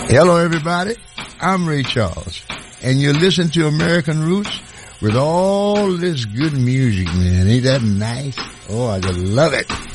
Hello, everybody. I'm Ray Charles, and you're listening to American Roots with all this good music, man. Ain't that nice? Oh, I just love it.